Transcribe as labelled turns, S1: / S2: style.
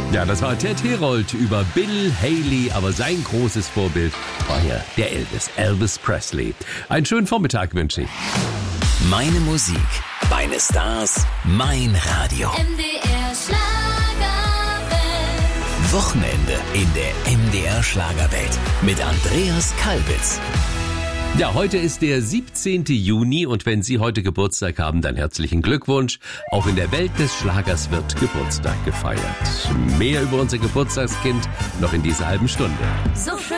S1: Ja, das war Ted Herold über Bill Haley, aber sein großes Vorbild war ja der Elvis Presley. Einen schönen Vormittag wünsche ich.
S2: Meine Musik, meine Stars, mein Radio.
S3: MDR Schlagerwelt.
S2: Wochenende in der MDR Schlagerwelt mit Andreas Kalbitz.
S1: Ja, heute ist der 17. Juni und wenn Sie heute Geburtstag haben, dann herzlichen Glückwunsch. Auch in der Welt des Schlagers wird Geburtstag gefeiert. Mehr über unser Geburtstagskind noch in dieser halben Stunde.
S3: So schön.